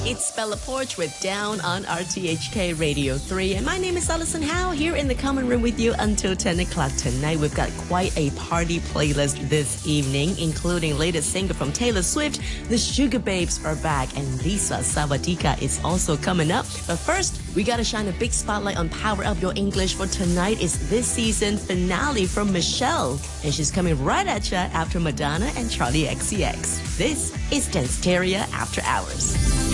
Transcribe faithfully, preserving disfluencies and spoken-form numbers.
It's Bella Porch with Down on R T H K Radio three. And my name is Alison Howe, here in the common room with you until ten o'clock tonight. We've got quite a party playlist this evening, including latest single from Taylor Swift. The Sugar Babes are back, and Lisa Sabatika is also coming up. But first, we gotta shine a big spotlight on Power Up Your English, for tonight is this season finale from Michelle. And she's coming right at you after Madonna and Charlie X C X. This is Danceteria After Hours.